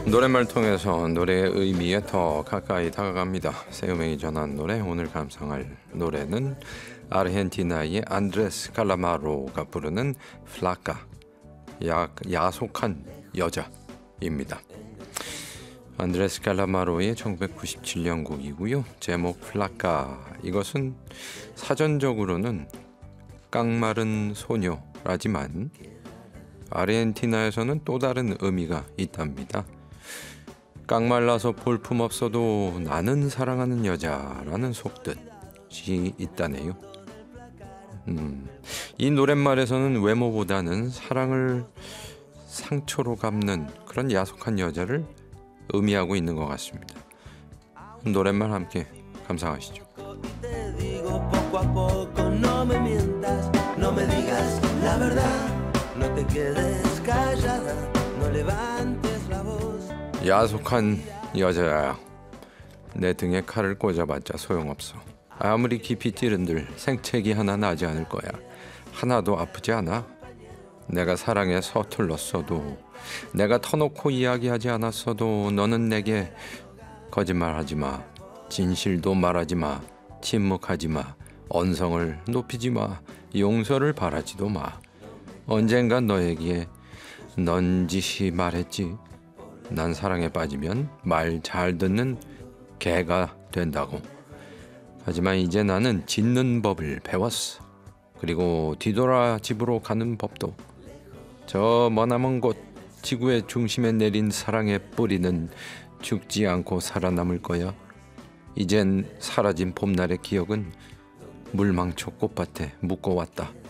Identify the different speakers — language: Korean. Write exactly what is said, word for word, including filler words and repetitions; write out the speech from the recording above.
Speaker 1: 노랫말 통해서 노래의 의미에 더 가까이 다가갑니다. 세우명이 전한 노래, 오늘 감상할 노래는 아르헨티나의 안드레스 칼라마로가 부르는 플라카, 야, 야속한 여자입니다. 안드레스 칼라마로의 천구백구십칠 년 곡이고요. 제목 플라카, 이것은 사전적으로는 깡마른 소녀라지만 아르헨티나에서는 또 다른 의미가 있답니다. 깡말라서 볼품없어도 나는 사랑하는 여자라는 속뜻이 있다네요. 음, 이 노랫말에서는 외모보다는 사랑을 상처로 갚는 그런 야속한 여자를 의미하고 있는 것 같습니다. 노랫말 함께 감상하시죠. 야속한 여자야, 내 등에 칼을 꽂아봤자 소용없어. 아무리 깊이 찌른들 생채기 하나 나지 않을 거야. 하나도 아프지 않아. 내가 사랑에 서툴렀어도, 내가 터놓고 이야기하지 않았어도 너는 내게 거짓말하지 마, 진실도 말하지 마, 침묵하지 마, 언성을 높이지 마, 용서를 바라지도 마. 언젠간 너에게 넌지시 말했지. 난 사랑에 빠지면 말 잘 듣는 개가 된다고. 하지만 이제 나는 짖는 법을 배웠어. 그리고 뒤돌아 집으로 가는 법도. 저 머나먼 곳 지구의 중심에 내린 사랑의 뿌리는 죽지 않고 살아남을 거야. 이젠 사라진 봄날의 기억은 물망초 꽃밭에 묶어왔다.